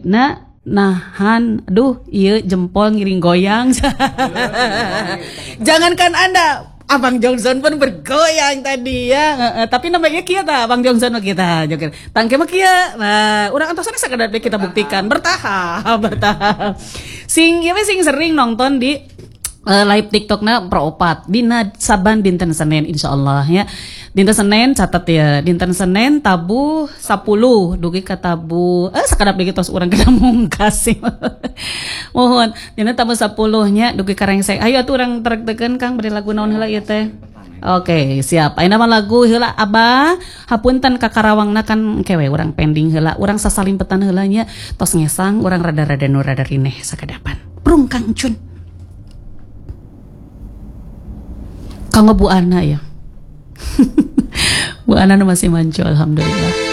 na nahan, aduh, iya jempol ngiring goyang. Jangankan Anda, Abang Johnson pun bergoyang tadi ya. Tapi namanya kia ta, Abang Johnson kita joker. Tangke mah kia. Nah, urang antosan sakadar kita buktikan bertahap. Sing sering nonton di live TikToknya Pro4 dina Saban dinten Senin insyaallah ya. Dinten Senin catat ya, dinten Senin tabu 10 dugi ka tabu sakadap deui tos urang kena mungkas. Mohon dina tabu 10 nya dugi ka rengsek. Ayo atuh urang tereg-tegen Kang beri lagu naon heula ieu teh. Oke, siap. Ayeuna mah lagu heula Abah. Hapunten ka Karawangna kan kewe urang pending heula. Urang sasalimpetan heula nya tos ngesang urang rada-rada nu rada rineh sakadapan. Prung Kang Cun. Kang Bu Ana ya. Bu Ana masih manco alhamdulillah.